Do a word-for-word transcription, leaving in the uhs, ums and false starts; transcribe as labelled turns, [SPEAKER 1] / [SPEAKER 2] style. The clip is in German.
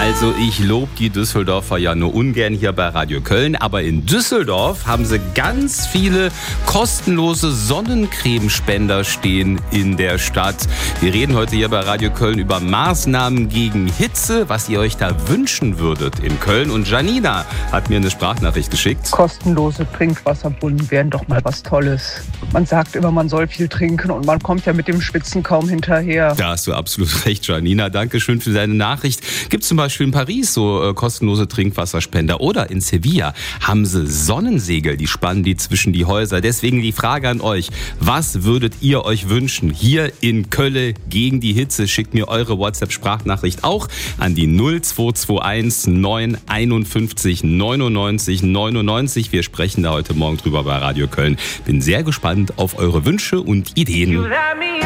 [SPEAKER 1] Also ich lobe die Düsseldorfer ja nur ungern hier bei Radio Köln, aber in Düsseldorf haben sie ganz viele kostenlose Sonnencremespender stehen in der Stadt. Wir reden heute hier bei Radio Köln über Maßnahmen gegen Hitze, was ihr euch da wünschen würdet in Köln. Und Janina hat mir eine Sprachnachricht geschickt.
[SPEAKER 2] Kostenlose Trinkwasserbrunnen wären doch mal was Tolles. Man sagt immer, man soll viel trinken und man kommt ja mit dem Schwitzen kaum hinterher.
[SPEAKER 1] Da hast du absolut recht, Janina. Dankeschön für deine Nachricht. Gibt zum Beispiel in Paris so äh, kostenlose Trinkwasserspender oder in Sevilla haben sie Sonnensegel, die spannen die zwischen die Häuser. Deswegen die Frage an euch, was würdet ihr euch wünschen hier in Köln gegen die Hitze? Schickt mir eure WhatsApp-Sprachnachricht auch an die null zwei zwei eins neun einundfünfzig neunundneunzig neunundneunzig. Wir sprechen da heute Morgen drüber bei Radio Köln. Bin sehr gespannt auf eure Wünsche und Ideen.